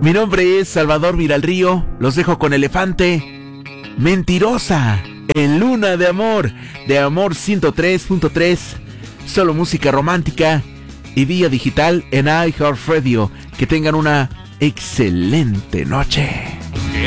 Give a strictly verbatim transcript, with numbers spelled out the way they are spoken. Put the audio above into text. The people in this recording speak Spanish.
Mi nombre es Salvador Viralrío. Los dejo con Elefante. Mentirosa. En Luna de Amor. De Amor ciento tres punto tres. Solo música romántica. Y vía digital en iHeartRadio. Que tengan una excelente noche.